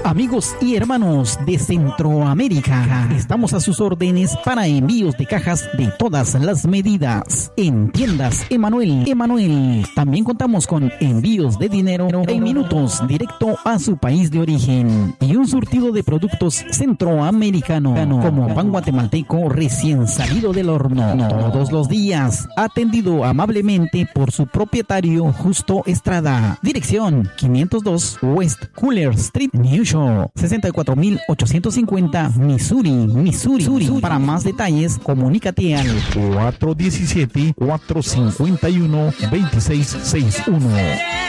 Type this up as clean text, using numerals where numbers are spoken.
Amigos y hermanos de Centroamérica, estamos a sus órdenes para envíos de cajas de todas las medidas en tiendas Emanuel. También contamos con envíos de dinero en minutos directo a su país de origen y un surtido de productos centroamericanos como pan guatemalteco recién salido del horno todos los días, atendido amablemente por su propietario Justo Estrada. Dirección 502 West Cooler Street, New York, 64850 Missouri. Para más detalles, comunícate al 417-451-2661.